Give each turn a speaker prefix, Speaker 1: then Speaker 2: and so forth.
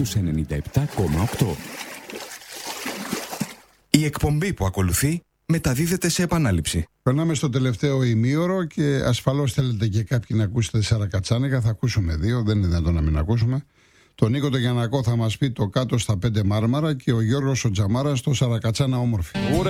Speaker 1: στους 97,8.
Speaker 2: Η εκπομπή που ακολουθεί μεταδίδεται σε επανάληψη.
Speaker 3: Περνάμε στο τελευταίο ημίωρο και ασφαλώς θέλετε και κάποιοι να ακούσετε 4 κατσάνικα. Θα ακούσουμε 2, δεν είναι δυνατόν να μην ακούσουμε. Τον Νίκο τον Γιαννακό θα μας πει το κάτω στα 5 Μάρμαρα και ο Γιώργος ο Τζαμάρας το Σαρακατσάνα όμορφη.